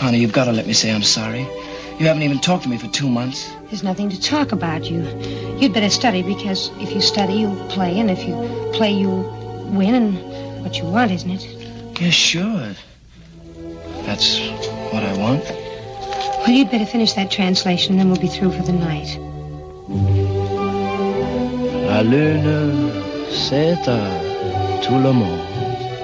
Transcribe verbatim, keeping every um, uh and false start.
Connie, you've got to let me say I'm sorry. You haven't even talked to me for two months. There's nothing to talk about you. You'd better study, because if you study, you'll play, and if you play, you'll win, and what you want, isn't it? Yeah, sure. That's what I want. Well, you'd better finish that translation, then we'll be through for the night. La lune, c'est à tout le monde.